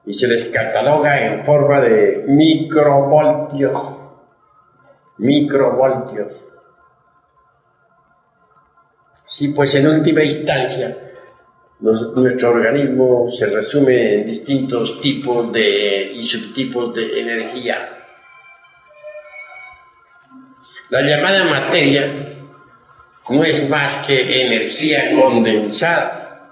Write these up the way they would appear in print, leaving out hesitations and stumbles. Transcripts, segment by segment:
y se les cataloga en forma de microvoltios. Microvoltios. Sí, pues en última instancia, nuestro organismo se resume en distintos tipos y subtipos de energía. La llamada materia no es más que energía condensada.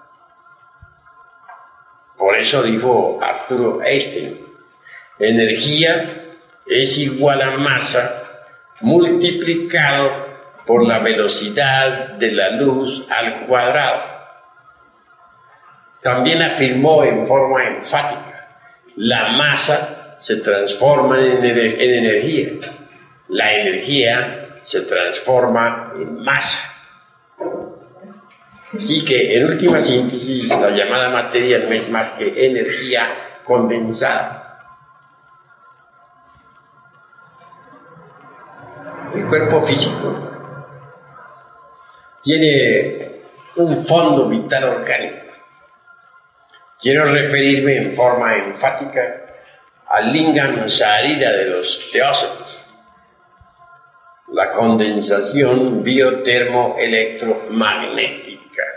Por eso dijo Arturo Einstein, energía es igual a masa multiplicado por la velocidad de la luz al cuadrado. También afirmó en forma enfática, la masa se transforma en energía, la energía se transforma en masa. Así que, en última síntesis, la llamada materia no es más que energía condensada. El cuerpo físico tiene un fondo vital orgánico. Quiero referirme en forma enfática al lingam sahárida de los teósofos, la condensación biotermoelectromagnética.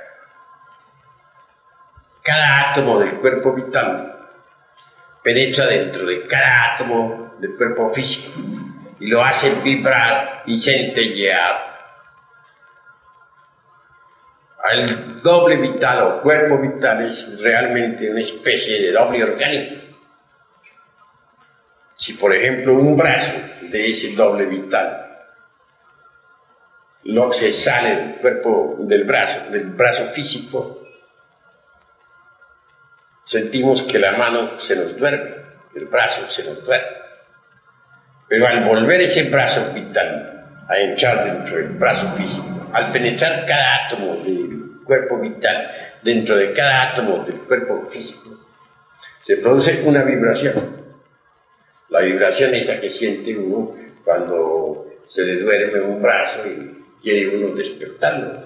Cada átomo del cuerpo vital penetra dentro de cada átomo del cuerpo físico y lo hace vibrar y centellear. El doble vital o cuerpo vital es realmente una especie de doble orgánico. Si por ejemplo un brazo de ese doble vital lo que sale del cuerpo del brazo físico, sentimos que la mano se nos duerme, el brazo se nos duerme. Pero al volver ese brazo vital a entrar dentro del brazo físico, al penetrar cada átomo del cuerpo vital dentro de cada átomo del cuerpo físico, se produce una vibración. La vibración es la que siente uno cuando se le duerme un brazo y quiere uno despertarlo.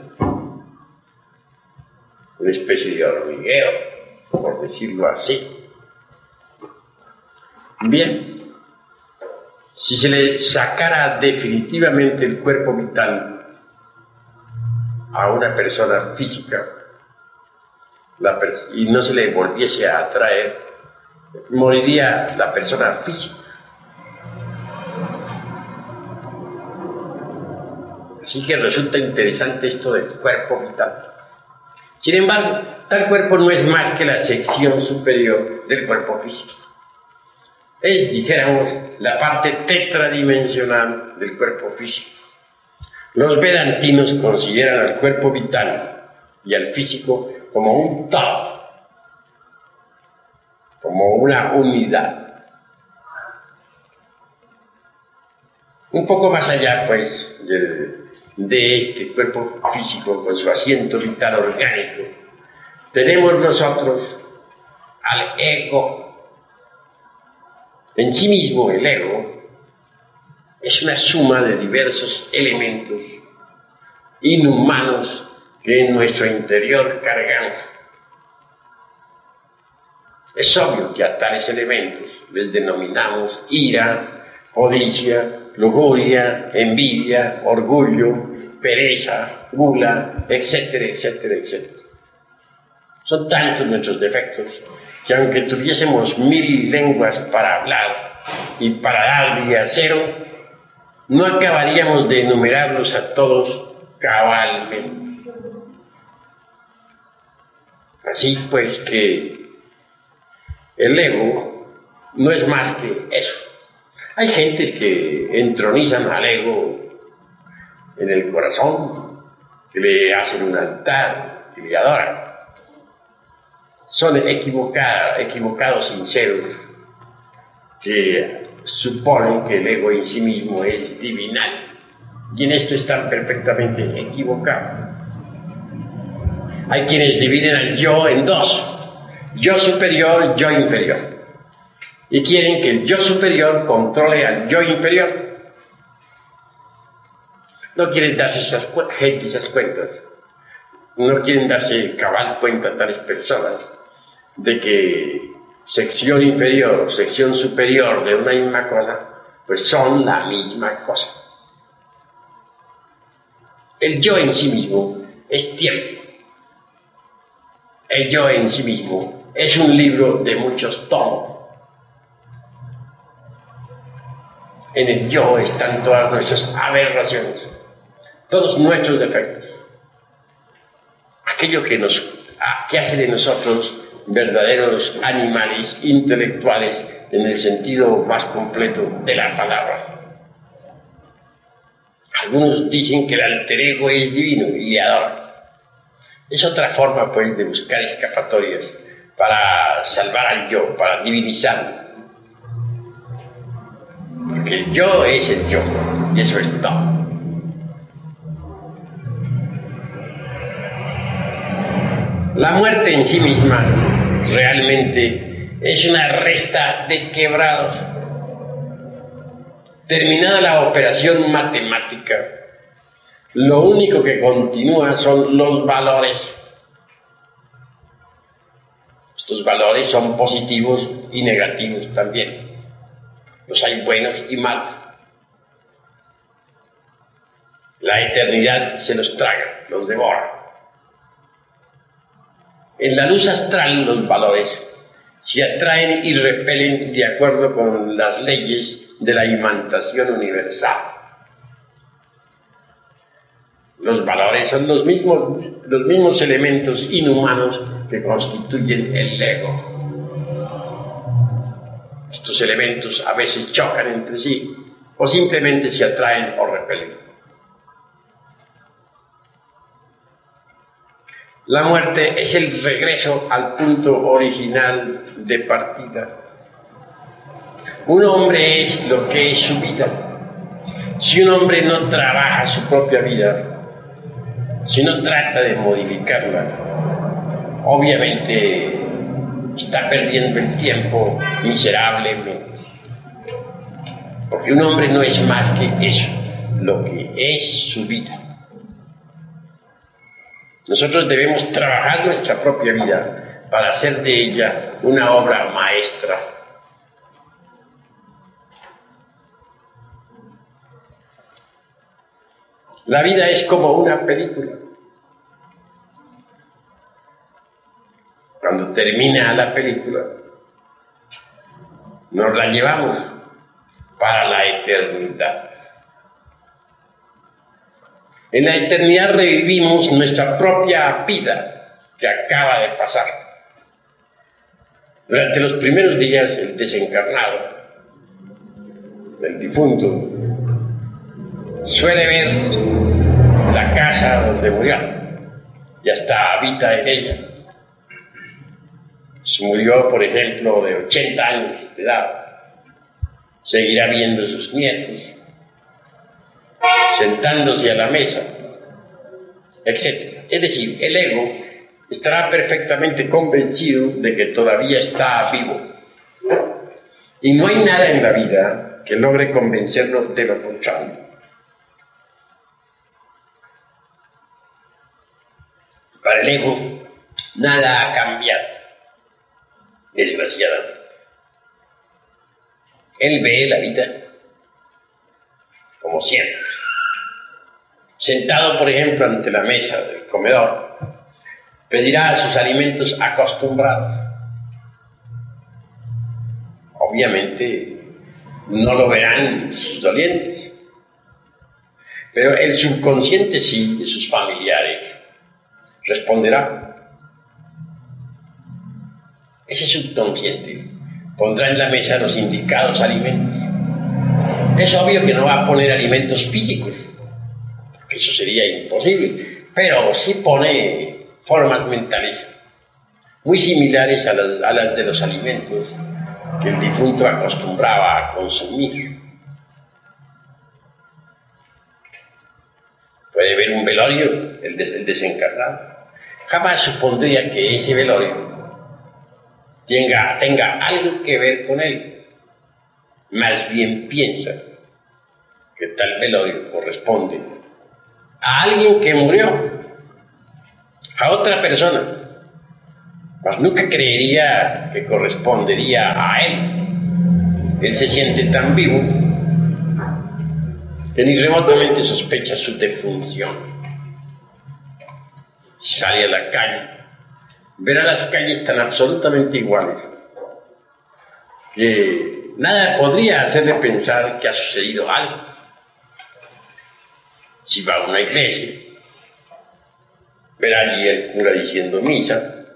Una especie de hormigueo, por decirlo así. Bien. Si se le sacara definitivamente el cuerpo vital a una persona física y no se le volviese a atraer, moriría la persona física. Así que resulta interesante esto del cuerpo vital. Sin embargo, tal cuerpo no es más que la sección superior del cuerpo físico. Es, dijéramos, la parte tetradimensional del cuerpo físico. Los vedantinos consideran al cuerpo vital y al físico como un todo, como una unidad. Un poco más allá, pues, de este cuerpo físico con su asiento vital orgánico, tenemos nosotros al ego. En sí mismo el ego es una suma de diversos elementos inhumanos que en nuestro interior cargamos. Es obvio que a tales elementos les denominamos ira, codicia, lujuria, envidia, orgullo, pereza, gula, etcétera, etcétera, etcétera. Son tantos nuestros defectos que aunque tuviésemos 1000 lenguas para hablar y para dar día cero, no acabaríamos de enumerarlos a todos cabalmente. Así pues que el ego no es más que eso. Hay gentes que entronizan al ego en el corazón, que le hacen un altar, que le adoran. Son equivocados sinceros que suponen que el ego en sí mismo es divinal, y en esto están perfectamente equivocados. Hay quienes dividen al yo en dos: yo superior, yo inferior, y quieren que el yo superior controle al yo inferior. No quieren darse esas cuentas, no quieren darse cabal cuenta a tales personas de que sección inferior o sección superior de una misma cosa, pues son la misma cosa. El yo en sí mismo es tiempo. El yo en sí mismo es un libro de muchos tomos. En el yo están todas nuestras aberraciones, todos nuestros defectos. Aquello que hace de nosotros verdaderos animales intelectuales en el sentido más completo de la palabra. Algunos dicen que el alter ego es divino y le adoran. Es otra forma, pues, de buscar escapatorias para salvar al yo, para divinizarlo. Porque el yo es el yo, y eso es todo. La muerte en sí misma realmente es una resta de quebrados. Terminada la operación matemática, lo único que continúa son los valores. Estos valores son positivos y negativos también. Los hay buenos y malos. La eternidad se los traga, los devora. En la luz astral los valores se atraen y repelen de acuerdo con las leyes de la imantación universal. Los valores son los mismos elementos inhumanos que constituyen el ego. Estos elementos a veces chocan entre sí o simplemente se atraen o repelen. La muerte es el regreso al punto original de partida. Un hombre es lo que es su vida. Si un hombre no trabaja su propia vida, si no trata de modificarla, obviamente está perdiendo el tiempo miserablemente. Porque un hombre no es más que eso, lo que es su vida. Nosotros debemos trabajar nuestra propia vida para hacer de ella una obra maestra. La vida es como una película. Cuando termina la película, nos la llevamos para la eternidad. En la eternidad revivimos nuestra propia vida que acaba de pasar. Durante los primeros días, el desencarnado, el difunto, suele ver la casa donde murió y hasta habita en ella. Si murió, por ejemplo, de 80 años de edad, seguirá viendo a sus nietos, sentándose a la mesa, etc. Es decir, el ego estará perfectamente convencido de que todavía está vivo. Y no hay nada en la vida que logre convencernos de lo contrario. Para el ego, nada ha cambiado, desgraciadamente. Él ve la vida como siempre. Sentado, por ejemplo, ante la mesa del comedor, pedirá sus alimentos acostumbrados. Obviamente, no lo verán sus dolientes, pero el subconsciente sí, de sus familiares, responderá. Ese subconsciente pondrá en la mesa los indicados alimentos. Es obvio que no va a poner alimentos físicos, porque eso sería imposible, pero sí pone formas mentales muy similares a las de los alimentos que el difunto acostumbraba a consumir. Puede ver un velorio, el desencarnado. Jamás supondría que ese velorio tenga algo que ver con él. Más bien piensa que tal velorio corresponde a alguien que murió, a otra persona, mas nunca creería que correspondería a él. Él se siente tan vivo que ni remotamente sospecha su defunción. Sale a la calle, verá las calles tan absolutamente iguales que nada podría hacerle pensar que ha sucedido algo. Si va a una iglesia, verá allí el cura diciendo misa,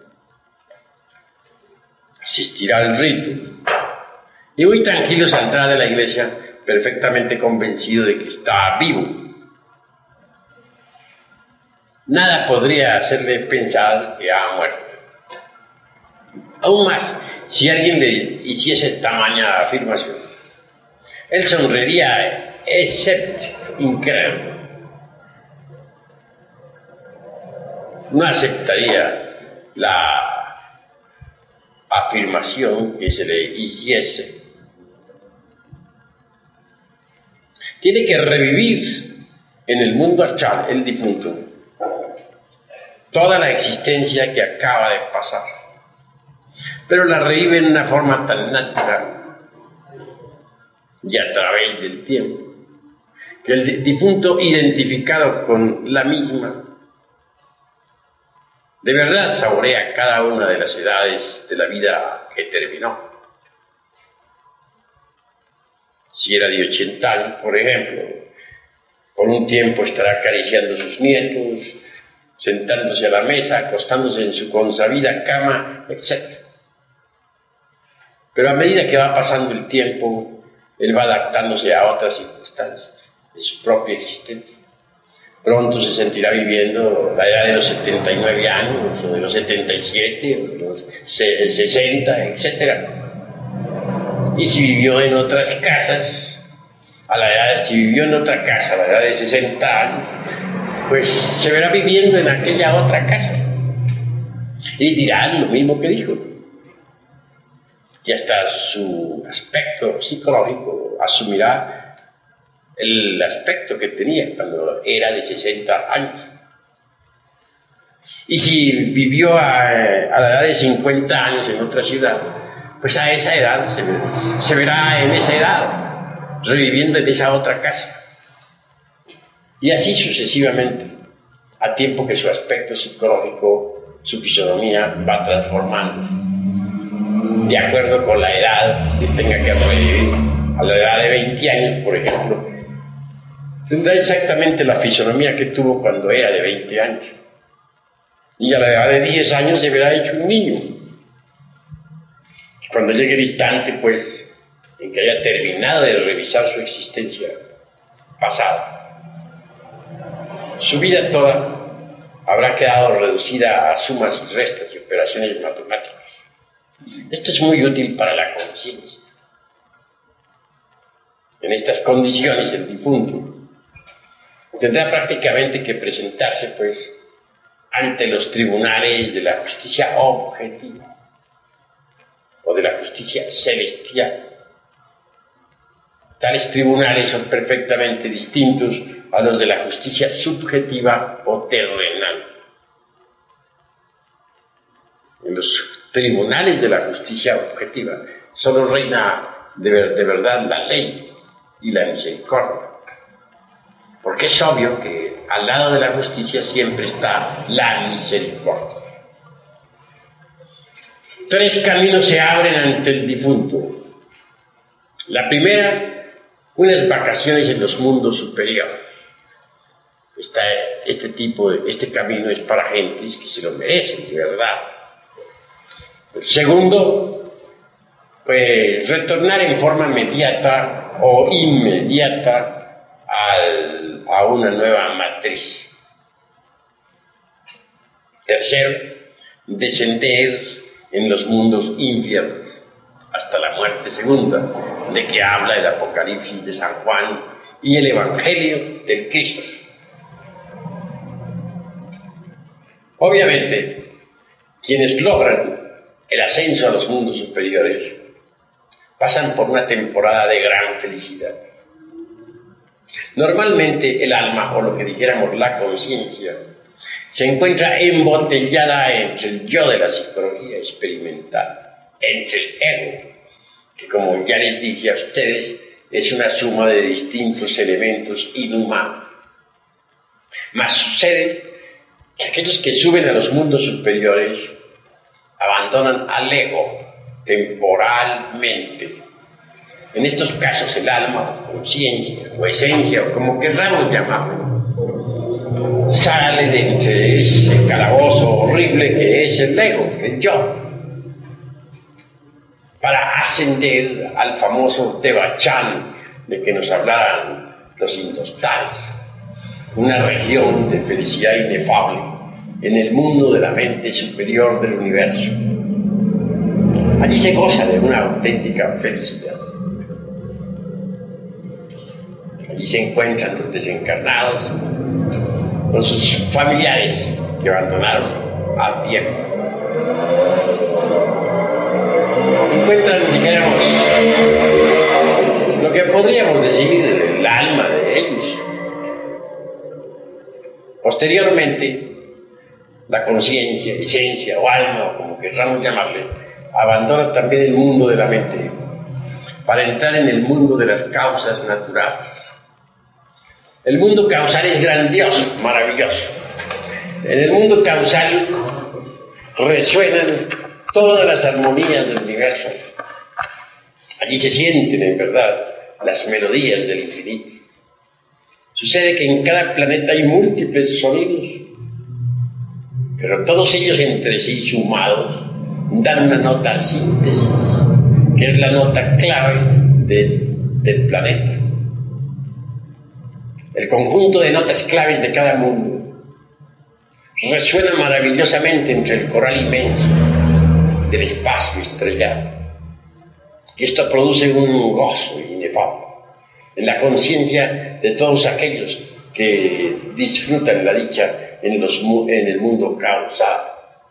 asistirá al rito y muy tranquilo saldrá de la iglesia perfectamente convencido de que está vivo. Nada podría hacerle pensar que ha muerto. Aún más, si alguien le hiciese tamaña afirmación, él sonreiría escéptico, incrédulo. No aceptaría la afirmación que se le hiciese. Tiene que revivir en el mundo astral, el difunto, toda la existencia que acaba de pasar, pero la revive en una forma tan natural y a través del tiempo que el difunto, identificado con la misma, de verdad saborea cada una de las edades de la vida que terminó. Si era de 80 años, por ejemplo, por un tiempo estará acariciando a sus nietos, sentándose a la mesa, acostándose en su consabida cama, etc. Pero a medida que va pasando el tiempo, él va adaptándose a otras circunstancias de su propia existencia. Pronto se sentirá viviendo la edad de los 79 años, o de los 77, o de los 60, etc. Y si vivió en otras casas, si vivió en otra casa a la edad de 60 años, pues se verá viviendo en aquella otra casa. Y dirá lo mismo que dijo. Y hasta su aspecto psicológico asumirá el aspecto que tenía cuando era de 60 años. Y si vivió a la edad de 50 años en otra ciudad, pues a esa edad se verá en esa edad, reviviendo en esa otra casa. Y así sucesivamente, a tiempo que su aspecto psicológico, su fisonomía va transformándose, de acuerdo con la edad que tenga que revivir. A la edad de 20 años, por ejemplo, tendrá exactamente la fisonomía que tuvo cuando era de 20 años. Y a la edad de 10 años se verá hecho un niño. Cuando llegue el instante, pues, en que haya terminado de revisar su existencia pasada, su vida toda habrá quedado reducida a sumas y restas y operaciones matemáticas. Esto es muy útil para la conciencia. En estas condiciones, el difunto tendrá prácticamente que presentarse, pues, ante los tribunales de la justicia objetiva o de la justicia celestial. Tales tribunales son perfectamente distintos a los de la justicia subjetiva o terrenal. En los tribunales de la justicia objetiva solo reina de verdad la ley y la misericordia, porque es obvio que al lado de la justicia siempre está la misericordia. 3 caminos se abren ante el difunto. La primera, unas vacaciones en los mundos superiores. Este camino es para gentes que se lo merecen, de verdad. El segundo, pues retornar en forma inmediata o inmediata a una nueva matriz. Tercero, descender en los mundos infiernos hasta la muerte segunda, de que habla el Apocalipsis de San Juan y el Evangelio del Cristo. Obviamente, quienes logran el ascenso a los mundos superiores pasan por una temporada de gran felicidad. Normalmente el alma, o lo que dijéramos la conciencia, se encuentra embotellada entre el yo de la psicología experimental, entre el ego, que como ya les dije a ustedes, es una suma de distintos elementos inhumanos. Mas sucede que aquellos que suben a los mundos superiores abandonan al ego temporalmente. En estos casos el alma, o conciencia, o esencia, o como querramos llamarlo, sale de entre ese calabozo horrible que es el ego, el yo, para ascender al famoso Tebachán de que nos hablaran los indostales, una región de felicidad inefable en el mundo de la mente superior del universo. Allí se goza de una auténtica felicidad. Allí se encuentran los desencarnados con sus familiares que abandonaron al tiempo. Encuentran, dijéramos, lo que podríamos decir el alma de ellos. Posteriormente, la conciencia, esencia o alma, o como queramos llamarle, abandona también el mundo de la mente para entrar en el mundo de las causas naturales. El mundo causal es grandioso, maravilloso. En el mundo causal resuenan todas las armonías del universo. Allí se sienten, en verdad, las melodías del infinito. Sucede que en cada planeta hay múltiples sonidos, pero todos ellos entre sí sumados dan una nota síntesis, que es la nota clave del planeta. El conjunto de notas claves de cada mundo resuena maravillosamente entre el coral inmenso del espacio estrellado. Y esto produce un gozo inefable en la conciencia de todos aquellos que disfrutan la dicha en el mundo causal.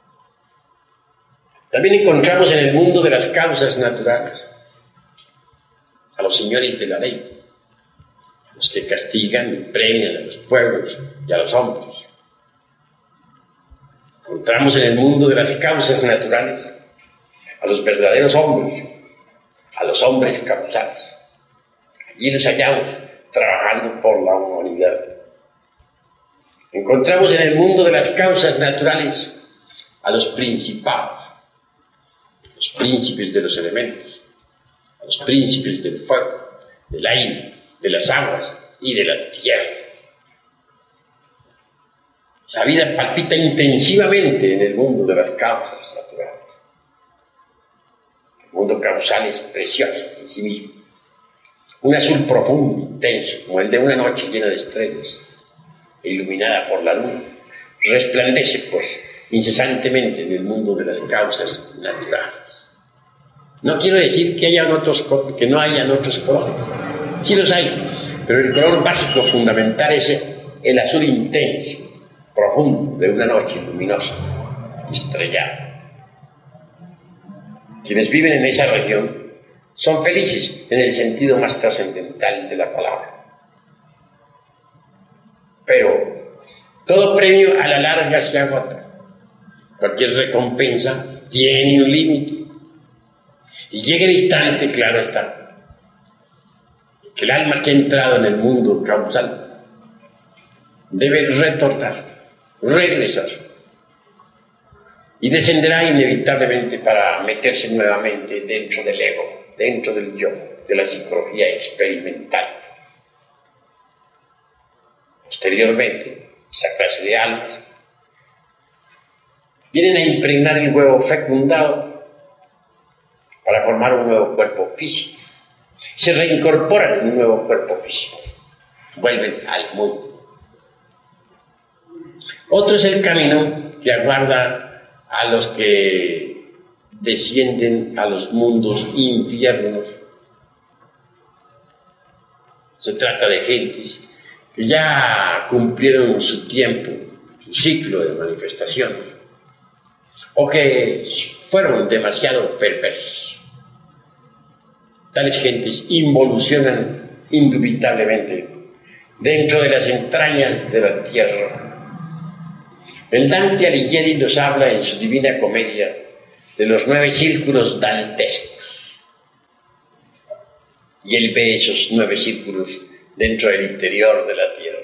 También encontramos en el mundo de las causas naturales a los señores de la ley, los que castigan y premian a los pueblos y a los hombres. Encontramos en el mundo de las causas naturales a los verdaderos hombres, a los hombres causales. Allí los hallamos trabajando por la humanidad. Encontramos en el mundo de las causas naturales a los principados, los príncipes de los elementos, a los príncipes del fuego, del aire, de las aguas y de la tierra. La vida palpita intensivamente en el mundo de las causas naturales. El mundo causal es precioso en sí mismo. Un azul profundo, intenso, como el de una noche llena de estrellas, e iluminada por la luna, resplandece, pues, incesantemente en el mundo de las causas naturales. No quiero decir que no hayan otros colores. Sí los hay, pero el color básico fundamental es el azul intenso, profundo, de una noche luminosa, estrellada. Quienes viven en esa región son felices en el sentido más trascendental de la palabra. Pero todo premio a la larga se agota. Cualquier recompensa tiene un límite. Y llega el instante, claro está, que el alma que ha entrado en el mundo causal debe retornar, regresar, y descenderá inevitablemente para meterse nuevamente dentro del ego, dentro del yo, de la psicología experimental. Posteriormente, esa clase de almas vienen a impregnar el huevo fecundado para formar un nuevo cuerpo físico. Se reincorporan en un nuevo cuerpo físico, vuelven al mundo. Otro es el camino que aguarda a los que descienden a los mundos infiernos. Se trata de gentes que ya cumplieron su tiempo, su ciclo de manifestaciones, o que fueron demasiado perversos. Tales gentes involucionan indubitablemente dentro de las entrañas de la tierra, El Dante Alighieri nos habla en su Divina Comedia de los 9 círculos dantescos. Y él ve esos 9 círculos dentro del interior de la tierra.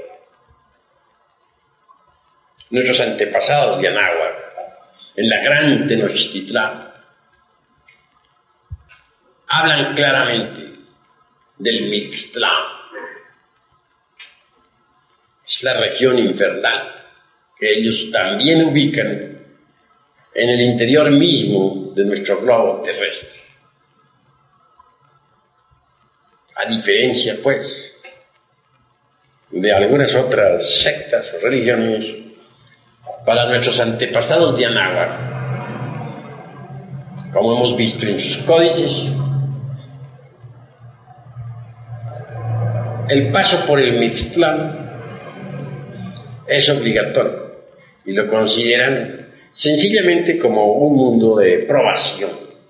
Nuestros antepasados de Anáhuac, en la gran Tenochtitlán, hablan claramente del Mixtlán. Es la región infernal que ellos también ubican en el interior mismo de nuestro globo terrestre. A diferencia, pues, de algunas otras sectas o religiones, para nuestros antepasados de Anáhuac, como hemos visto en sus códices, el paso por el Mixtlán es obligatorio y lo consideran sencillamente como un mundo de probación,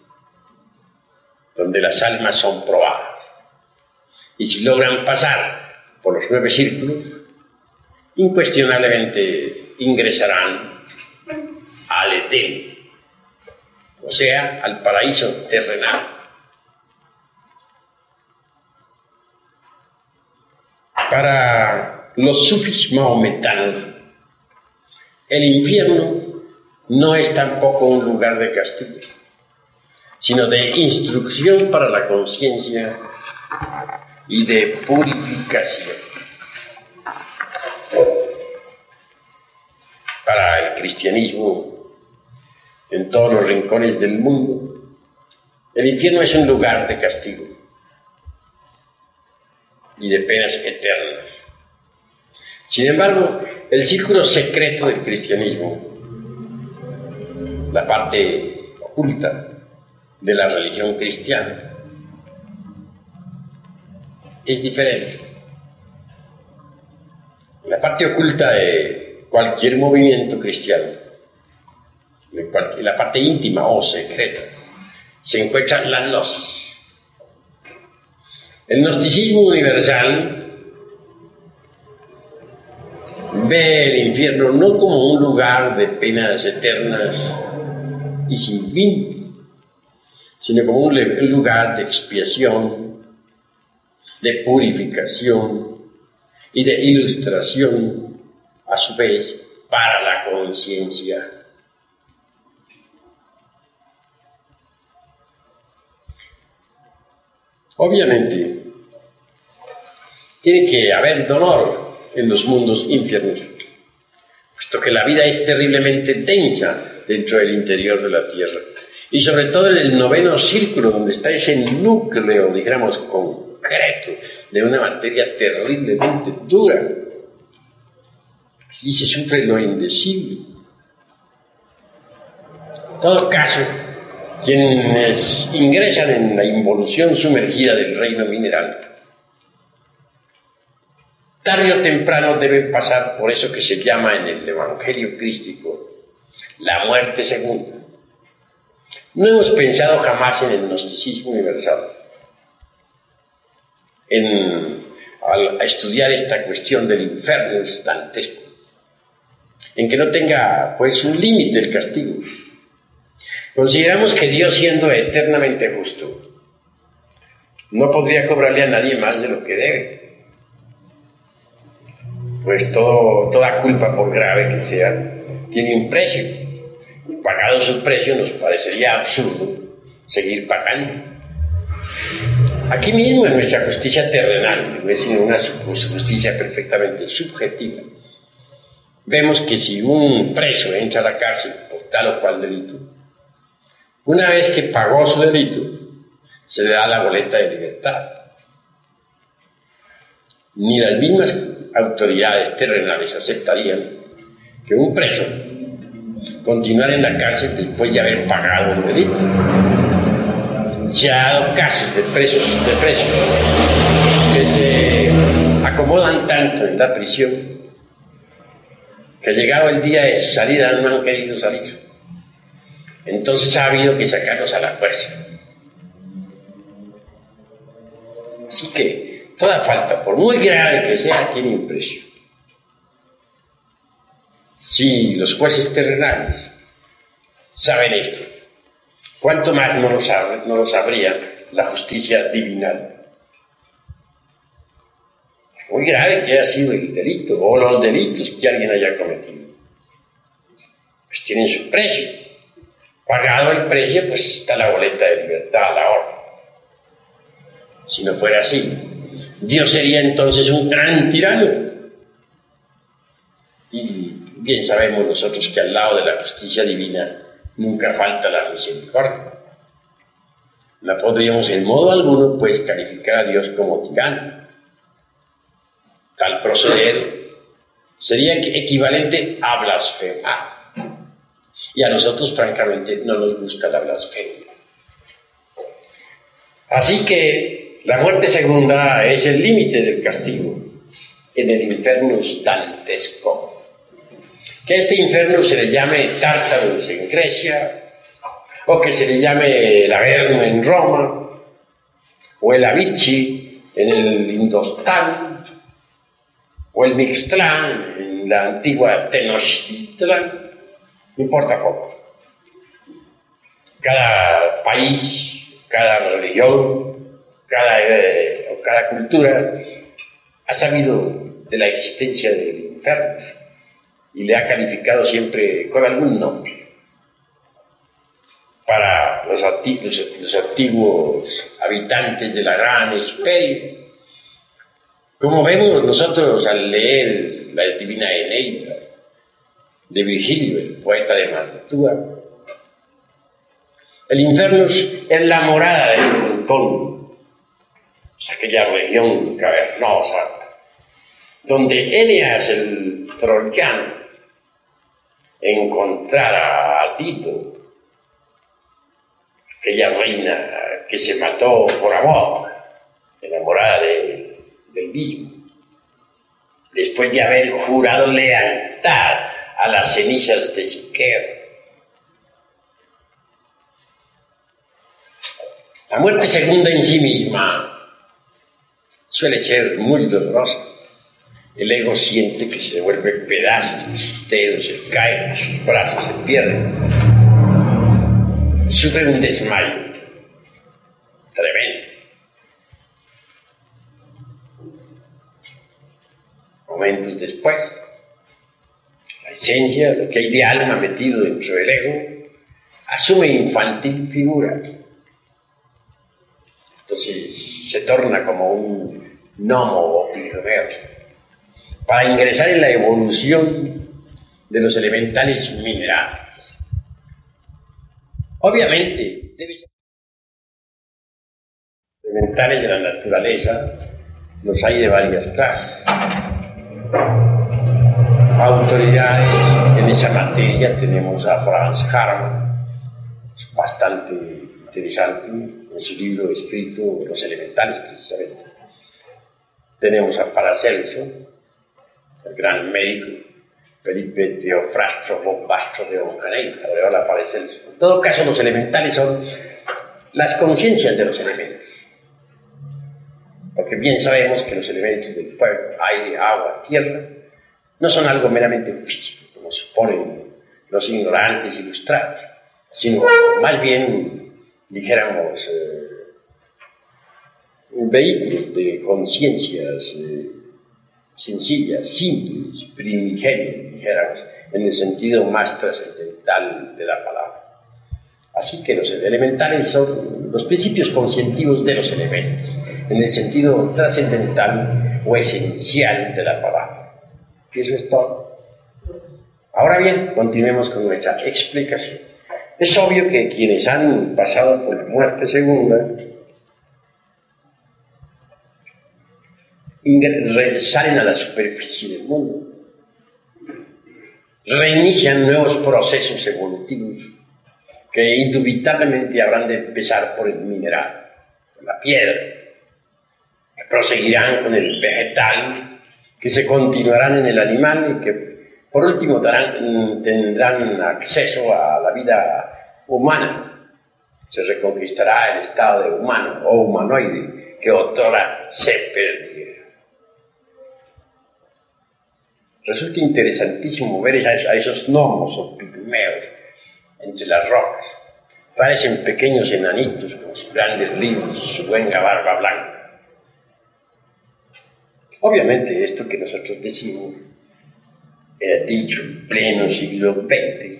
donde las almas son probadas. Y si logran pasar por los 9 círculos, incuestionablemente ingresarán al Edén, o sea, al paraíso terrenal. Para los sufís mahometanos, el infierno no es tampoco un lugar de castigo, sino de instrucción para la conciencia y de purificación. Para el cristianismo, en todos los rincones del mundo, el infierno es un lugar de castigo y de penas eternas. Sin embargo, el círculo secreto del cristianismo, la parte oculta de la religión cristiana, es diferente. La parte oculta de cualquier movimiento cristiano, la parte íntima o secreta, se encuentra la gnosis. El gnosticismo universal ve el infierno no como un lugar de penas eternas y sin fin, sino como un lugar de expiación, de purificación y de ilustración, a su vez, para la conciencia. Obviamente, tiene que haber dolor en los mundos infiernos, puesto que la vida es terriblemente densa dentro del interior de la tierra, y sobre todo en el 9º círculo, donde está ese núcleo, digamos, concreto de una materia terriblemente dura. Y se sufre lo indecible. En todo caso, quienes ingresan en la involución sumergida del reino mineral, tarde o temprano deben pasar por eso que se llama en el Evangelio crístico la muerte segunda. No hemos pensado jamás en el gnosticismo universal, al estudiar esta cuestión del infierno dantesco, en que no tenga pues un límite el castigo. Consideramos que Dios, siendo eternamente justo, no podría cobrarle a nadie más de lo que debe, pues toda culpa, por grave que sea, tiene un precio, y pagado su precio nos parecería absurdo seguir pagando. Aquí mismo, en nuestra justicia terrenal, que no es sino una justicia perfectamente subjetiva, vemos que si un preso entra a la cárcel por tal o cual delito, una vez que pagó su delito, se le da la boleta de libertad. Ni las mismas autoridades terrenales aceptarían que un preso continuara en la cárcel después de haber pagado el delito. Se ha dado casos de presos que se acomodan tanto en la prisión que llegado el día de su salida no han querido salir. Entonces ha habido que sacarlos a la fuerza. Así que toda falta, por muy grave que sea, tiene un precio. Si los jueces terrenales saben esto, ¿cuánto más no lo sabría la justicia divinal? Muy grave que haya sido el delito o los delitos que alguien haya cometido. Pues tienen su precio. Pagado el precio, pues está la boleta de libertad a la orden. Si no fuera así, Dios sería entonces un gran tirano. Y bien sabemos nosotros que al lado de la justicia divina nunca falta la misericordia. No podríamos en modo alguno pues calificar a Dios como tirano. Tal proceder sería equivalente a blasfemar. Y a nosotros francamente no nos gusta la blasfemia. Así que la muerte segunda es el límite del castigo en el infernus dantesco. Que a este infierno se le llame Tártaros en Grecia, o que se le llame el Averno en Roma, o el Avici en el Indostán, o el Mixtlán en la antigua Tenochtitlan, no importa poco. Cada país, cada religión, cada cultura ha sabido de la existencia del infierno y le ha calificado siempre con algún nombre. Para los antiguos habitantes de la gran Hesperia, como vemos nosotros al leer la Divina Eneida de Virgilio, el poeta de Mantua, el infierno es la morada del Plutón, es aquella región cavernosa donde Eneas el troyano encontrara a Tito, aquella reina que se mató por amor, enamorada del mismo, después de haber jurado lealtad a las cenizas de Siqueo. La muerte segunda en sí misma suele ser muy dolorosa. El ego siente que se vuelve pedazos, sus dedos se caen, sus brazos se pierden. Sufre un desmayo tremendo. Momentos después, la esencia, lo que hay de alma metido dentro del ego, asume infantil figura. Entonces se torna como un gnomo o perverso, para ingresar en la evolución de los elementales minerales. Obviamente, elementales de la naturaleza los hay de varias clases. Autoridades en esa materia tenemos a Franz Hartmann, bastante interesante en su libro escrito Los elementales, precisamente. Tenemos a Paracelso, el gran médico, Felipe Teofrastro Bombastro de Oncaney, Areola Paracelso. En todo caso, los elementales son las conciencias de los elementos. Porque bien sabemos que los elementos del fuego, aire, agua, tierra, no son algo meramente físico, como suponen los ignorantes ilustrados, sino más bien, dijéramos, vehículos de conciencias sencillas, simples, primigenias, dijéramos, en el sentido más trascendental de la palabra. Así que los elementales son los principios conscientivos de los elementos, en el sentido trascendental o esencial de la palabra. Y eso es todo. Ahora bien, continuemos con nuestra explicación. Es obvio que quienes han pasado por la muerte segunda salen a la superficie del mundo, reinician nuevos procesos evolutivos que indubitablemente habrán de empezar por el mineral, por la piedra, que proseguirán con el vegetal, que se continuarán en el animal y que por último tendrán acceso a la vida humana. Se reconquistará el estado de humano o humanoide que otrora se perdiera. Resulta interesantísimo ver a esos gnomos o pigmeos entre las rocas. Parecen pequeños enanitos con sus grandes libros y su buena barba blanca. Obviamente esto que nosotros decimos, dicho en pleno siglo XX,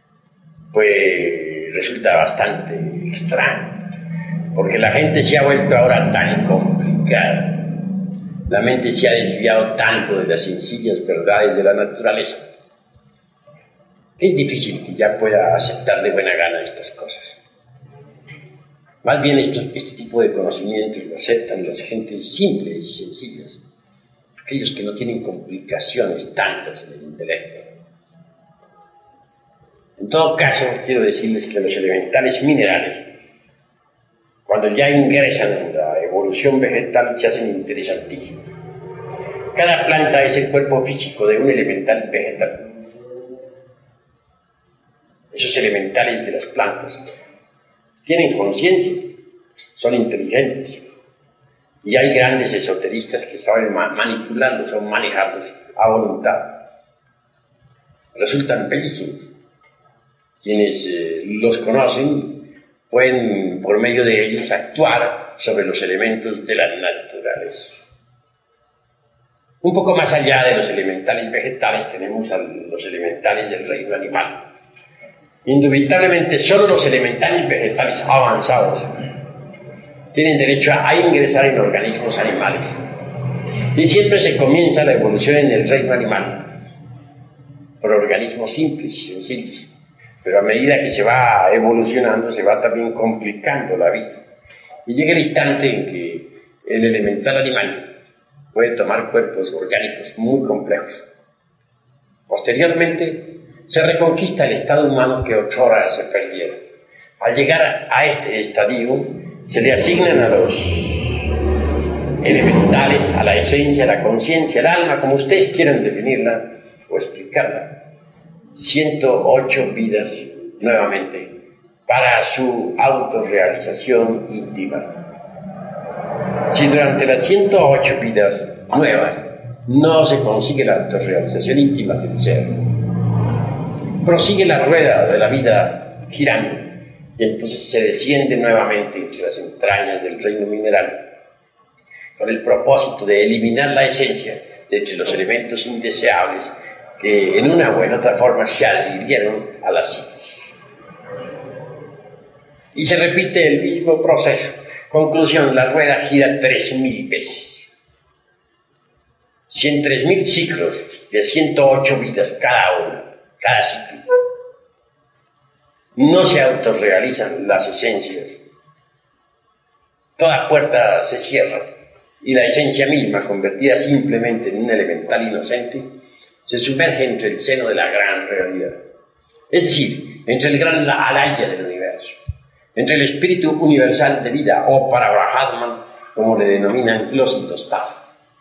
pues resulta bastante extraño, porque la gente se ha vuelto ahora tan complicada. La mente se ha desviado tanto de las sencillas verdades de la naturaleza. Es difícil que ya pueda aceptar de buena gana estas cosas. Más bien este tipo de conocimientos lo aceptan las gentes simples y sencillas, aquellos que no tienen complicaciones tantas en el intelecto. En todo caso, quiero decirles que los elementales minerales, cuando ya ingresan en la evolución vegetal, se hacen interesantísimos. Cada planta es el cuerpo físico de un elemental vegetal. Esos elementales de las plantas tienen conciencia, son inteligentes, y hay grandes esoteristas que saben manipularlos o manejarlos a voluntad. Resultan bellísimos. Quienes los conocen pueden, por medio de ellos, actuar sobre los elementos de la naturaleza. Un poco más allá de los elementales vegetales tenemos a los elementales del reino animal. Indubitablemente, solo los elementales vegetales avanzados tienen derecho a ingresar en organismos animales. Y siempre se comienza la evolución en el reino animal, por organismos simples y sencillos. Pero a medida que se va evolucionando, se va también complicando la vida. Y llega el instante en que el elemental animal puede tomar cuerpos orgánicos muy complejos. Posteriormente, se reconquista el estado humano que otrora se perdiera. Al llegar a este estadio, se le asignan a los elementales, a la esencia, a la conciencia, al alma, como ustedes quieran definirla o explicarla, 108 vidas nuevamente para su autorrealización íntima. Si durante las 108 vidas nuevas no se consigue la autorrealización íntima del ser, prosigue la rueda de la vida girando y entonces se desciende nuevamente entre las entrañas del reino mineral con el propósito de eliminar la esencia de entre los elementos indeseables que en una o en otra forma se adhirieron a la psiquis. Y se repite el mismo proceso. Conclusión, la rueda gira 3000 veces. Si en 3000 ciclos de 108 vidas cada uno, cada ciclo, no se autorrealizan las esencias, toda puerta se cierra y la esencia misma, convertida simplemente en un elemental inocente, se sumerge entre el seno de la gran realidad, es decir, entre el gran alaya del universo, entre el espíritu universal de vida, o para Brahman, como le denominan los intostados,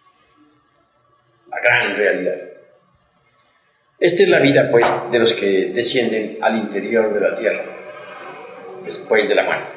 la gran realidad. Esta es la vida, pues, de los que descienden al interior de la tierra, después de la muerte.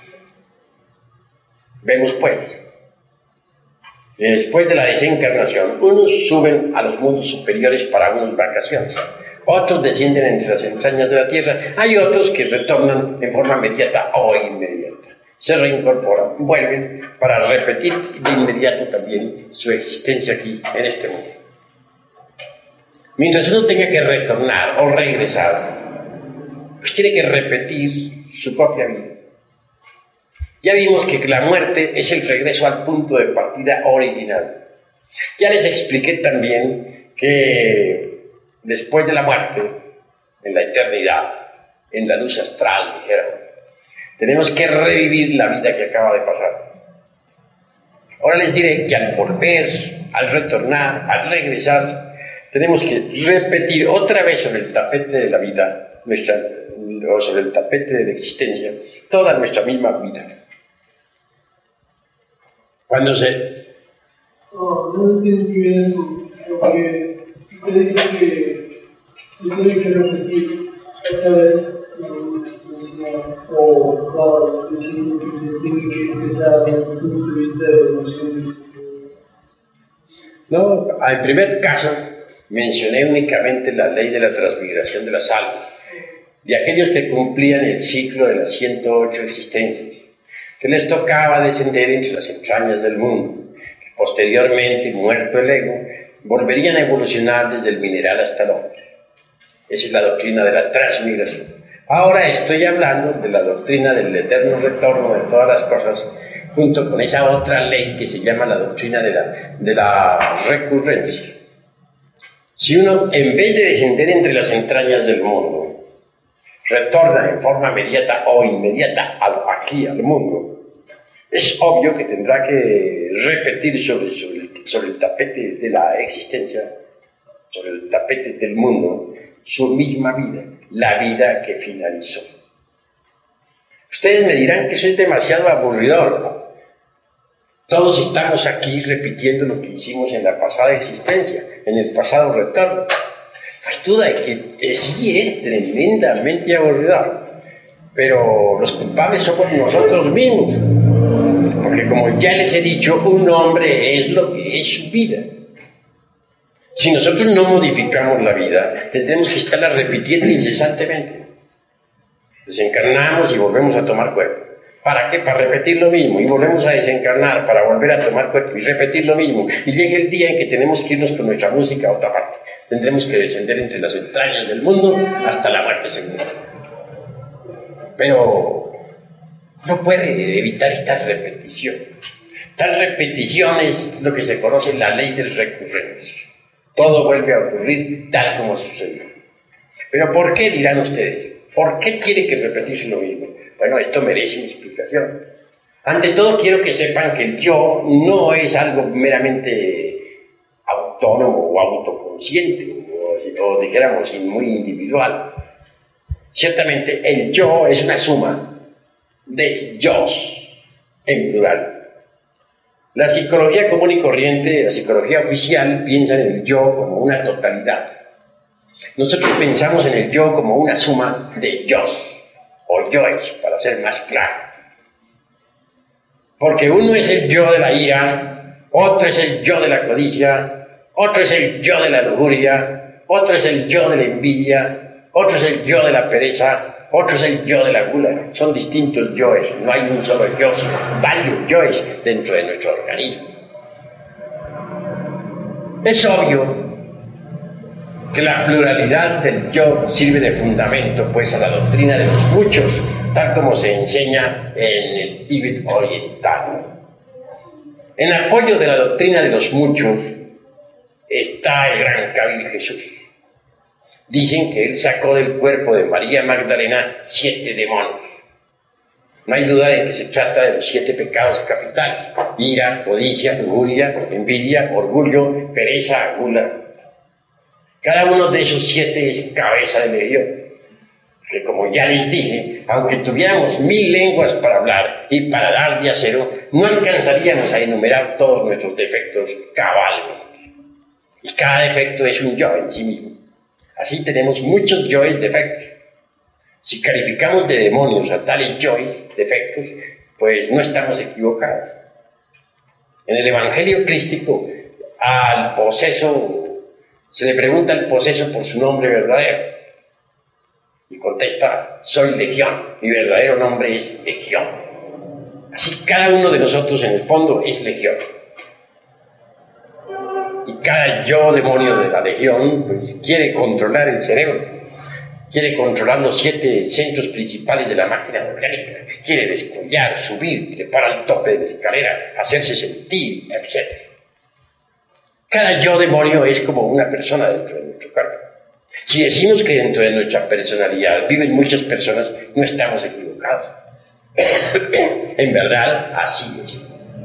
Vemos, pues, después de la desencarnación, unos suben a los mundos superiores para unas vacaciones, otros descienden entre las entrañas de la tierra, hay otros que retornan en forma inmediata o inmediata, se reincorporan, vuelven para repetir de inmediato también su existencia aquí en este mundo. Mientras uno tenga que retornar o regresar, pues tiene que repetir su propia vida. Ya vimos que la muerte es el regreso al punto de partida original. Ya les expliqué también que después de la muerte, en la eternidad, en la luz astral, dijeron, tenemos que revivir la vida que acaba de pasar. Ahora les diré que al volver, al retornar, al regresar, tenemos que repetir otra vez sobre el tapete de la vida, o sobre el tapete de la existencia, toda nuestra misma vida. Cuando se... No entiendo bien eso, porque usted dice que se tiene que repetir otra vez la misma, o diciendo que se tiene que empezar desde el punto de vista de emociones. No, al primer caso, mencioné únicamente la ley de la transmigración de las almas, de aquellos que cumplían el ciclo de las 108 existencias, que les tocaba descender entre las entrañas del mundo, que posteriormente, muerto el ego, volverían a evolucionar desde el mineral hasta el hombre. Esa es la doctrina de la transmigración. Ahora estoy hablando de la doctrina del eterno retorno de todas las cosas, junto con esa otra ley que se llama la doctrina de la recurrencia. Si uno, en vez de descender entre las entrañas del mundo, retorna en forma inmediata o inmediata aquí al mundo, es obvio que tendrá que repetir sobre el tapete de la existencia, sobre el tapete del mundo, su misma vida, la vida que finalizó. Ustedes me dirán que eso es demasiado aburridor. Todos estamos aquí repitiendo lo que hicimos en la pasada existencia, en el pasado retorno. No hay duda de que sí es tremendamente aburridor, pero los culpables somos nosotros mismos, porque como ya les he dicho, un hombre es lo que es su vida. Si nosotros no modificamos la vida, tendremos que estarla repitiendo incesantemente. Desencarnamos y volvemos a tomar cuerpo. ¿Para qué? Para repetir lo mismo, y volvemos a desencarnar para volver a tomar cuerpo y repetir lo mismo, y llega el día en que tenemos que irnos con nuestra música a otra parte. Tendremos que descender entre las entrañas del mundo hasta la muerte segura. Pero no puede evitar esta repetición. Tal repetición es lo que se conoce la ley del recurrencia. Todo vuelve a ocurrir tal como sucedió. ¿Pero por qué, dirán ustedes? ¿Por qué tiene que repetirse lo mismo? Bueno, esto merece una explicación. Ante todo, quiero que sepan que el yo no es algo meramente autónomo o autoconsciente, o dijéramos muy individual. Ciertamente, el yo es una suma de yos en plural. La psicología común y corriente, la psicología oficial, piensa en el yo como una totalidad. Nosotros pensamos en el yo como una suma de yos, o yoes, para ser más claro. Porque uno es el yo de la ira, otro es el yo de la codicia, otro es el yo de la lujuria, otro es el yo de la envidia, otro es el yo de la pereza, otro es el yo de la gula. Son distintos yoes, no hay un solo yo, sino varios yoes dentro de nuestro organismo. Es obvio que la pluralidad del yo sirve de fundamento pues a la doctrina de los muchos, tal como se enseña en el Tíbet oriental. En apoyo de la doctrina de los muchos está el gran Kabil Jesús. Dicen que él sacó del cuerpo de María Magdalena 7 demonios. No hay duda de que se trata de los 7 pecados capitales: ira, codicia, lujuria, envidia, orgullo, pereza, gula. Cada uno de esos 7 es cabeza de legión, que como ya les dije, aunque tuviéramos 1000 lenguas para hablar y para dar de acero, no alcanzaríamos a enumerar todos nuestros defectos cabalmente. Y cada defecto es un yo en sí mismo. Así tenemos muchos yoes defectos. Si calificamos de demonios a tales yoes defectos, pues no estamos equivocados. En el Evangelio crístico, al poseso se le pregunta al poseso por su nombre verdadero, y contesta: soy Legión, mi verdadero nombre es Legión. Así cada uno de nosotros en el fondo es Legión. Y cada yo demonio de la Legión pues quiere controlar el cerebro, quiere controlar los 7 centros principales de la máquina orgánica, quiere descollar, subir, trepar al tope de la escalera, hacerse sentir, etc. Cada yo demonio es como una persona dentro de nuestro cuerpo. Si decimos que dentro de nuestra personalidad viven muchas personas, no estamos equivocados. En verdad, así es.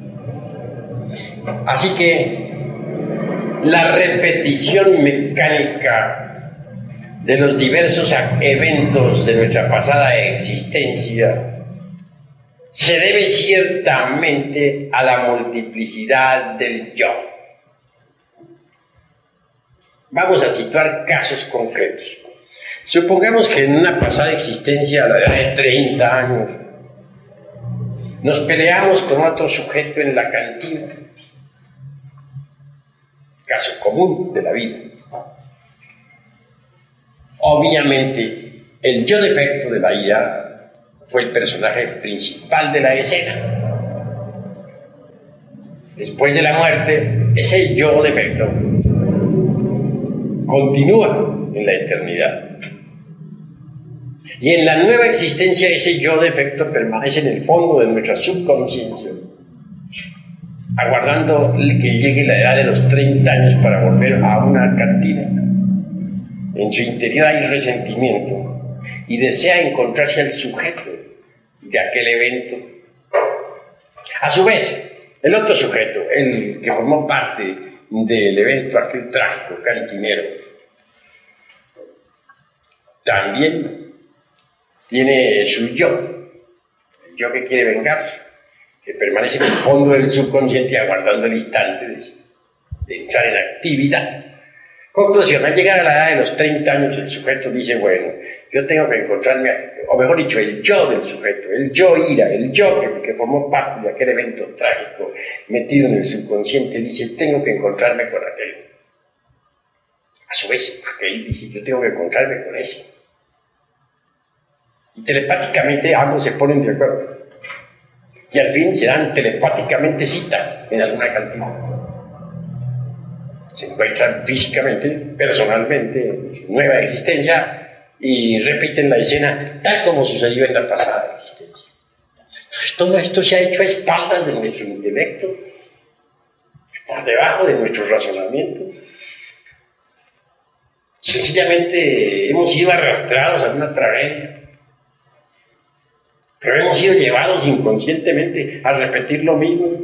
Así que la repetición mecánica de los diversos eventos de nuestra pasada existencia se debe ciertamente a la multiplicidad del yo. Vamos a situar casos concretos. Supongamos que en una pasada existencia, a la edad de 30 años, nos peleamos con otro sujeto en la cantina. Caso común de la vida. Obviamente, el yo defecto de la ira fue el personaje principal de la escena. Después de la muerte, ese yo defecto continúa en la eternidad. Y en la nueva existencia, ese yo defecto permanece en el fondo de nuestra subconsciencia, aguardando que llegue la edad de los 30 años para volver a una cantina. En su interior hay resentimiento y desea encontrarse al sujeto de aquel evento. A su vez, el otro sujeto, el que formó parte del evento, aquel trágico cantinero, también tiene su yo, el yo que quiere vengarse, que permanece en el fondo del subconsciente aguardando el instante de entrar en actividad. Conclusión, al llegar a la edad de los 30 años, el sujeto dice, bueno, yo tengo que encontrarme, o mejor dicho, el yo del sujeto, el yo ira, el yo que formó parte de aquel evento trágico metido en el subconsciente, dice, tengo que encontrarme con aquel. A su vez, aquel dice, yo tengo que encontrarme con ese. Y telepáticamente ambos se ponen de acuerdo. Y al fin se dan telepáticamente cita en alguna cantina. Se encuentran físicamente, personalmente, en su nueva existencia y repiten la escena tal como sucedió en la pasada existencia. Entonces, todo esto se ha hecho a espaldas de nuestro intelecto, por debajo de nuestro razonamiento. Sencillamente hemos sido arrastrados a una tragedia, pero hemos sido llevados inconscientemente a repetir lo mismo.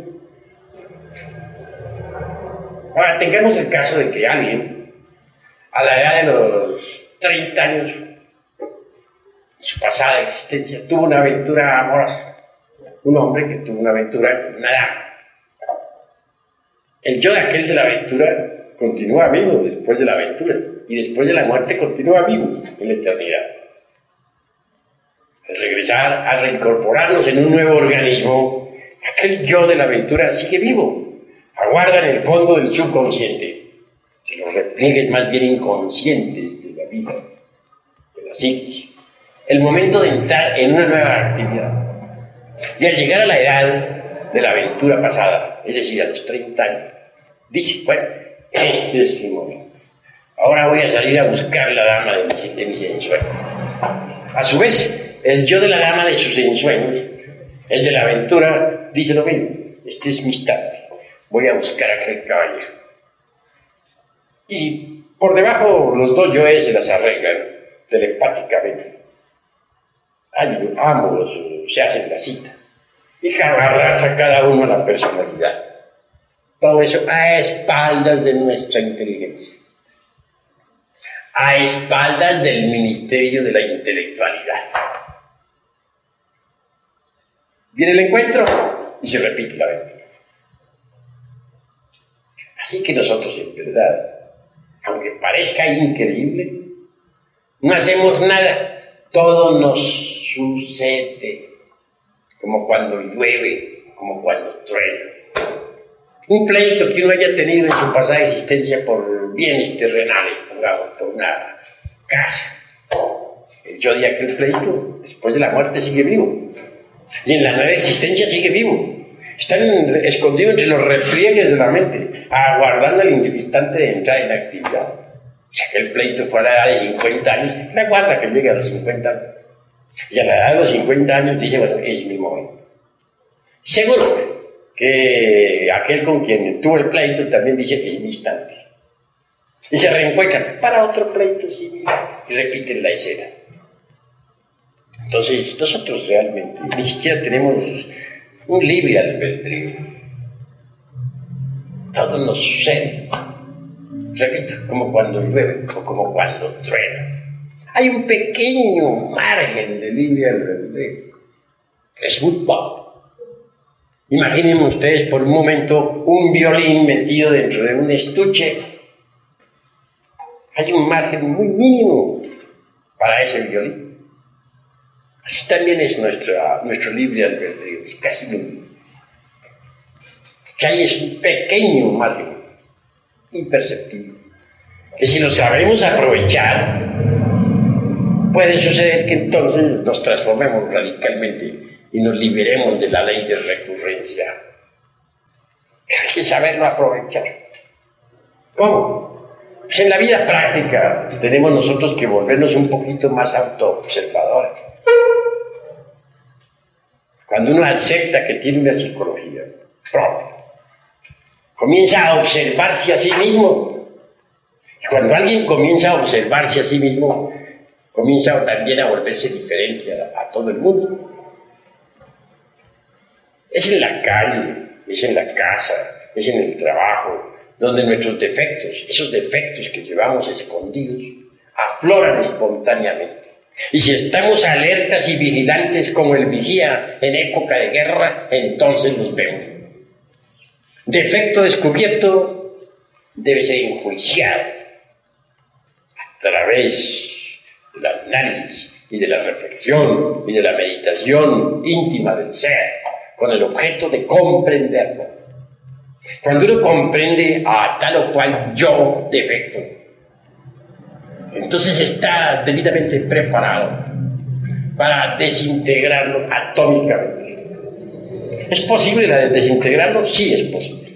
Ahora, tengamos el caso de que alguien, a la edad de los 30 años, en su pasada existencia, tuvo una aventura amorosa. Un hombre que tuvo una aventura con una dama. El yo de aquel de la aventura continúa vivo después de la aventura, y después de la muerte continúa vivo en la eternidad. Al regresar, a reincorporarnos en un nuevo organismo, aquel yo de la aventura sigue vivo. Aguarda en el fondo del subconsciente, si los repliegues más bien inconscientes de la vida, de la psiquis, el momento de entrar en una nueva actividad. Y al llegar a la edad de la aventura pasada, es decir, a los 30 años, dice, bueno, este es mi momento. Ahora voy a salir a buscar la dama de mis ensueños. A su vez, el yo de la dama de sus ensueños, el de la aventura, dice lo mismo, este es mi instante. Voy a buscar a aquel caballero. Y por debajo los dos yoes se las arreglan telepáticamente. Ambos se hacen la cita. Y arrastra cada uno a la personalidad. Todo eso a espaldas de nuestra inteligencia. A espaldas del ministerio de la intelectualidad. Viene el encuentro y se repite la aventura. Así que nosotros, en verdad, aunque parezca increíble, no hacemos nada. Todo nos sucede, como cuando llueve, como cuando truena. Un pleito que uno haya tenido en su pasada existencia por bienes terrenales, pongamos, por una casa. El yo de aquel pleito, después de la muerte, sigue vivo. Y en la nueva existencia sigue vivo. Están escondidos entre los repliegues de la mente, aguardando el instante de entrar en la actividad. Si aquel pleito fue a la edad de 50 años, la aguarda que llegue a los 50 años. Y a la edad de los 50 años dice, bueno, es mi momento. Seguro que aquel con quien tuvo el pleito también dice que es mi instante. Y se reencuentran para otro pleito similar y repiten la escena. Entonces, nosotros realmente ni siquiera tenemos un libre albedrío. Todo nos sucede. Repito, como cuando llueve o como cuando truena. Hay un pequeño margen de libre albedrío. Es muy poco. Imaginen ustedes por un momento un violín metido dentro de un estuche. Hay un margen muy mínimo para ese violín. Así también es nuestro libre albedrío, es casi nulo. Que hay es un pequeño margen, imperceptible, que si lo sabemos aprovechar, puede suceder que entonces nos transformemos radicalmente y nos liberemos de la ley de recurrencia. Hay que saberlo aprovechar. ¿Cómo? Pues en la vida práctica tenemos nosotros que volvernos un poquito más autoobservadores. Cuando uno acepta que tiene una psicología propia, comienza a observarse a sí mismo. Y cuando alguien comienza a observarse a sí mismo, comienza también a volverse diferente a todo el mundo. Es en la calle, es en la casa, es en el trabajo, donde nuestros defectos, esos defectos que llevamos escondidos, afloran espontáneamente. Y si estamos alertas y vigilantes como el vigía en época de guerra, entonces los vemos. Defecto descubierto debe ser enjuiciado a través del análisis y de la reflexión y de la meditación íntima del ser, con el objeto de comprenderlo. Cuando uno comprende a tal o cual yo defecto, entonces está debidamente preparado para desintegrarlo atómicamente. ¿Es posible desintegrarlo? Sí, es posible.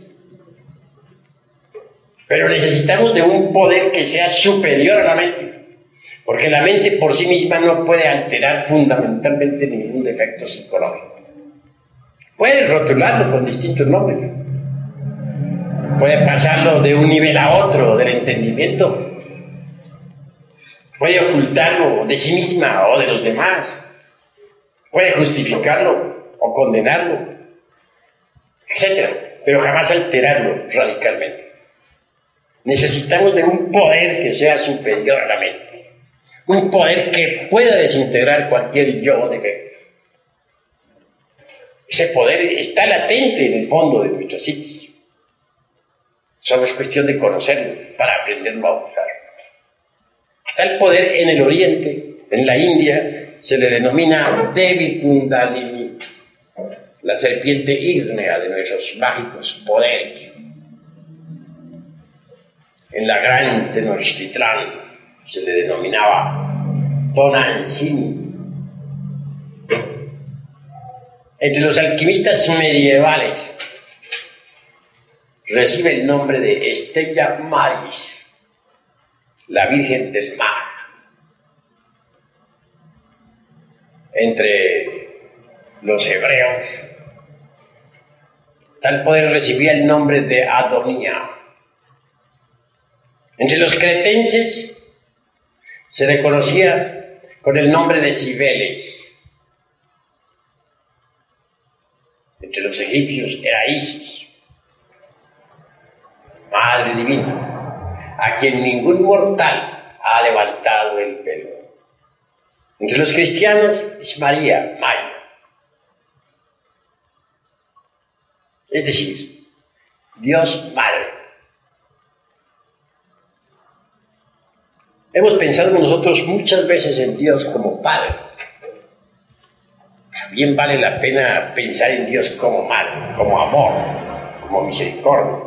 Pero necesitamos de un poder que sea superior a la mente, porque la mente por sí misma no puede alterar fundamentalmente ningún defecto psicológico. Puede rotularlo con distintos nombres, puede pasarlo de un nivel a otro del entendimiento, puede ocultarlo de sí misma o de los demás, puede justificarlo o condenarlo, etc., pero jamás alterarlo radicalmente. Necesitamos de un poder que sea superior a la mente, un poder que pueda desintegrar cualquier yo defecto. Ese poder está latente en el fondo de nuestra psiquis. Solo es cuestión de conocerlo para aprenderlo a usar. Tal poder en el Oriente, en la India, se le denomina Devi Kundalini, la serpiente ígnea de nuestros mágicos poderes. En la gran Tenochtitlán se le denominaba Tonantzin. Entre los alquimistas medievales recibe el nombre de Stella Maris, la Virgen del Mar. Entre los hebreos, tal poder recibía el nombre de Adonía. Entre los cretenses se le conocía con el nombre de Cibeles. Entre los egipcios era Isis, Madre Divina, a quien ningún mortal ha levantado el pelo. Entre los cristianos es María, Maya. Es decir, Dios Madre. Hemos pensado nosotros muchas veces en Dios como Padre. También vale la pena pensar en Dios como Madre, como amor, como misericordia.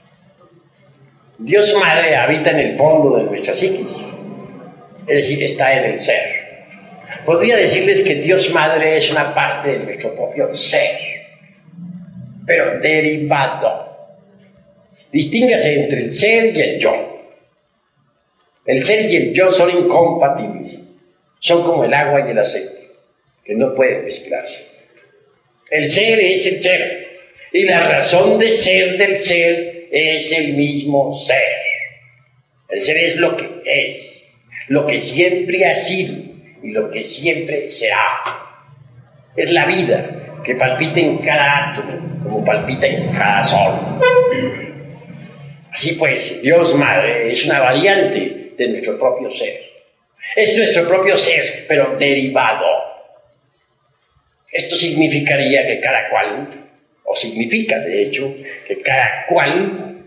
Dios Madre habita en el fondo de nuestra psiquis, es decir, está en el ser. Podría decirles que Dios Madre es una parte de nuestro propio ser, pero derivado. Distíngase entre el ser y el yo. El ser y el yo son incompatibles, son como el agua y el aceite, que no pueden mezclarse. El ser es el ser, y la razón de ser del ser es el mismo ser. El ser es lo que es, lo que siempre ha sido y lo que siempre será. Es la vida que palpita en cada átomo, como palpita en cada sol. Así pues, Dios Madre es una variante de nuestro propio ser. Es nuestro propio ser, pero derivado. Esto significaría que cada cual, o significa de hecho, que cada cual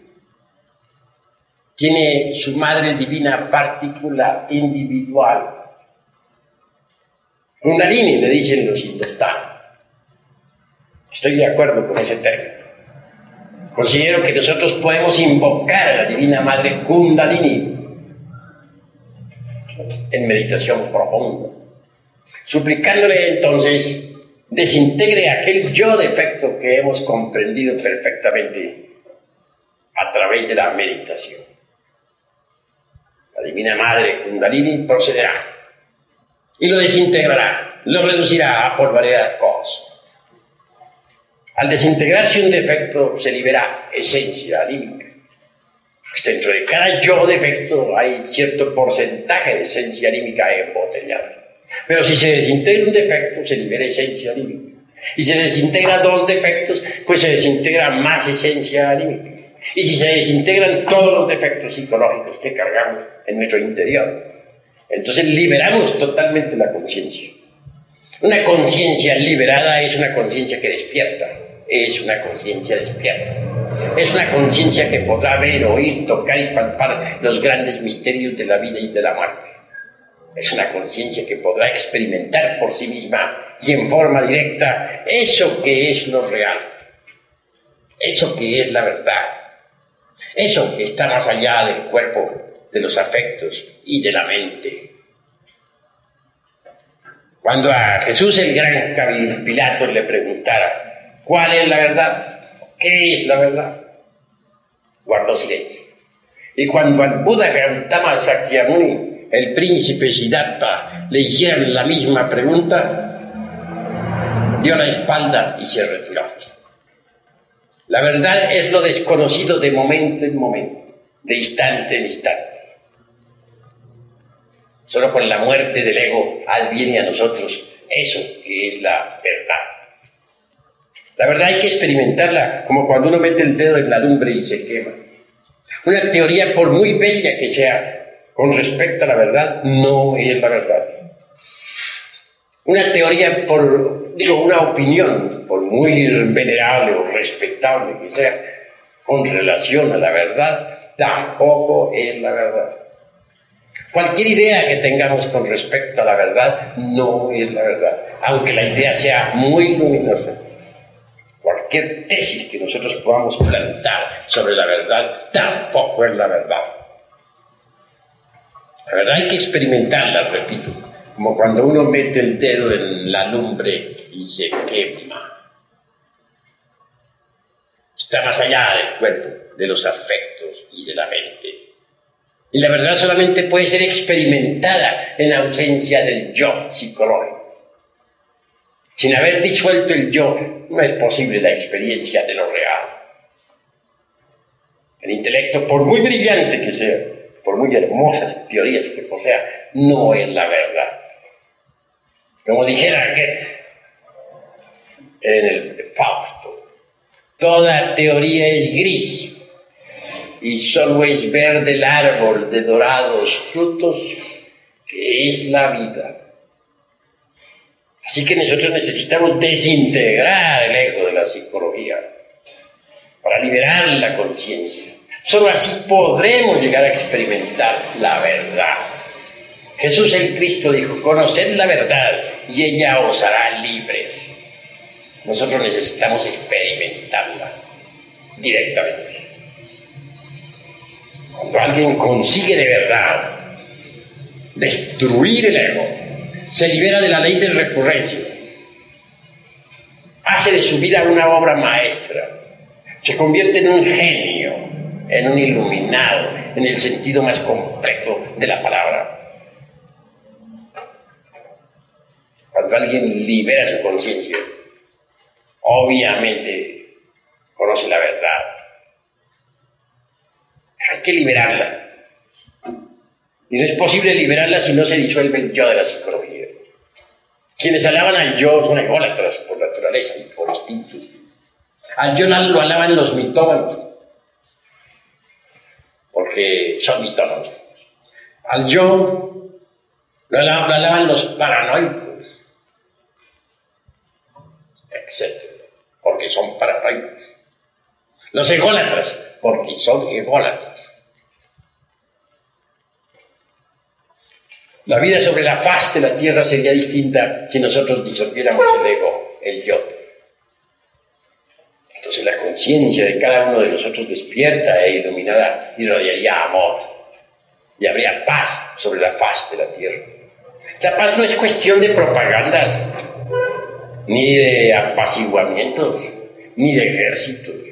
tiene su madre divina particular, individual. Kundalini, le dicen los hindustanos. Estoy de acuerdo con ese término. Considero que nosotros podemos invocar a la divina madre Kundalini en meditación profunda, suplicándole entonces desintegre aquel yo defecto que hemos comprendido perfectamente a través de la meditación. La Divina Madre Kundalini procederá y lo desintegrará, lo reducirá a polvareda cosmos. Al desintegrarse un defecto se libera esencia anímica. Pues dentro de cada yo defecto hay cierto porcentaje de esencia anímica embotellada. Pero si se desintegra un defecto, se libera esencia anímica. Y si se desintegra dos defectos, pues se desintegra más esencia anímica. Y si se desintegran todos los defectos psicológicos que cargamos en nuestro interior, entonces liberamos totalmente la conciencia. Una conciencia liberada es una conciencia que despierta, es una conciencia despierta. Es una conciencia que podrá ver, oír, tocar y palpar los grandes misterios de la vida y de la muerte. Es una conciencia que podrá experimentar por sí misma y en forma directa eso que es lo real, eso que es la verdad, eso que está más allá del cuerpo, de los afectos y de la mente. Cuando a Jesús el gran Pilato le preguntara ¿cuál es la verdad? ¿Qué es la verdad? Guardó silencio. Y cuando al Buda Gautama Sakyamuni, el príncipe Siddhartha, le hicieron la misma pregunta, dio la espalda y se retiró. La verdad es lo desconocido de momento en momento, de instante en instante. Solo con la muerte del ego adviene a nosotros eso que es la verdad. La verdad hay que experimentarla, como cuando uno mete el dedo en la lumbre y se quema. Una teoría, por muy bella que sea, con respecto a la verdad, no es la verdad. Una teoría, una opinión, por muy venerable o respetable que sea, con relación a la verdad, tampoco es la verdad. Cualquier idea que tengamos con respecto a la verdad no es la verdad, aunque la idea sea muy luminosa. Cualquier tesis que nosotros podamos plantar sobre la verdad tampoco es la verdad. La verdad hay que experimentarla, repito, como cuando uno mete el dedo en la lumbre y se quema. Está más allá del cuerpo, de los afectos y de la mente. Y la verdad solamente puede ser experimentada en ausencia del yo psicológico. Sin haber disuelto el yo, no es posible la experiencia de lo real. El intelecto, por muy brillante que sea, por muy hermosas teorías que posea, no es la verdad. Como dijera Goethe en el Fausto, toda teoría es gris y solo es verde el árbol de dorados frutos que es la vida. Así que nosotros necesitamos desintegrar el ego de la psicología para liberar la conciencia. Solo así podremos llegar a experimentar la verdad. Jesús el Cristo dijo, conoced la verdad y ella os hará libres. Nosotros necesitamos experimentarla directamente. Cuando alguien consigue de verdad destruir el ego, se libera de la ley de recurrencia, hace de su vida una obra maestra, se convierte en un genio, en un iluminado, en el sentido más completo de la palabra. Cuando alguien libera su conciencia, obviamente conoce la verdad. Hay que liberarla. Y no es posible liberarla si no se disuelve el yo de la psicología. Quienes alaban al yo son ególatras por naturaleza y por instinto. Al yo lo alaban los mitómanos, porque son mitómanos. Al yo lo alaban los paranoicos, etc., porque son paranoicos. Los ególatras, porque son ególatras. La vida sobre la faz de la tierra sería distinta si nosotros disolviéramos el ego, el yo. Entonces la conciencia de cada uno de nosotros despierta e iluminada irradiaría amor, y habría paz sobre la faz de la tierra. La paz no es cuestión de propagandas, ni de apaciguamientos, ni de ejércitos.